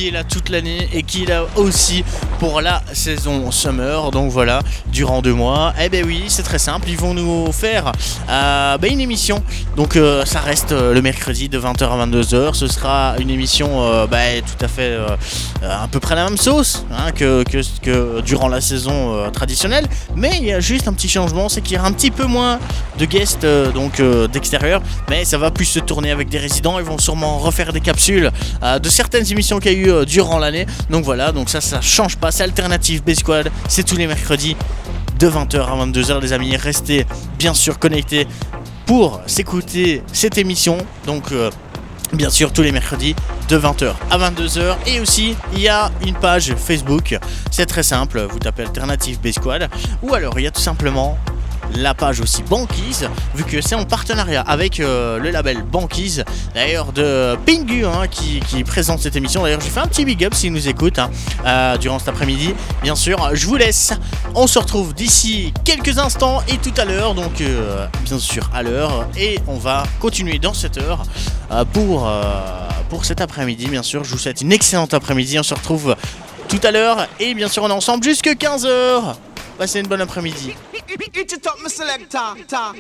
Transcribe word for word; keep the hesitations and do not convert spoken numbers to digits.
qui est là toute l'année et qui est là aussi pour la saison Summer. Donc voilà, durant deux mois. Eh ben oui, c'est très simple, ils vont nous faire euh, bah, une émission. Donc euh, ça reste euh, le mercredi de vingt heures à vingt-deux heures. Ce sera une émission euh, bah, tout à fait euh, à peu près la même sauce hein, que, que, que durant la saison euh, traditionnelle. Mais il y a juste un petit changement, c'est qu'il y aura un petit peu moins de guests euh, donc euh, d'extérieur. Mais ça va plus se tourner avec des résidents. Ils vont sûrement refaire des capsules euh, de certaines émissions qu'il y a eu euh, durant l'année. Donc voilà, donc ça, ça change pas. C'est Alternative B-Squad. C'est tous les mercredis de vingt heures à vingt-deux heures, les amis. Restez bien sûr connectés pour s'écouter cette émission. Donc euh, bien sûr tous les mercredis de vingt heures à vingt-deux heures. Et aussi il y a une page Facebook. C'est très simple, vous tapez Alternative B-Squad. Ou alors il y a tout simplement la page aussi Banquise, vu que c'est en partenariat avec euh, le label Banquise, d'ailleurs de Pingu hein, qui, qui présente cette émission. D'ailleurs j'ai fait un petit big up s'il nous écoute hein, euh, durant cet après-midi. Bien sûr, je vous laisse, on se retrouve d'ici quelques instants et tout à l'heure, donc euh, bien sûr à l'heure, et on va continuer dans cette heure euh, pour, euh, pour cet après-midi. Bien sûr, je vous souhaite une excellente après-midi, on se retrouve tout à l'heure et bien sûr on est ensemble jusque quinze heures. Passez une bonne après-midi. It's a top, my selector.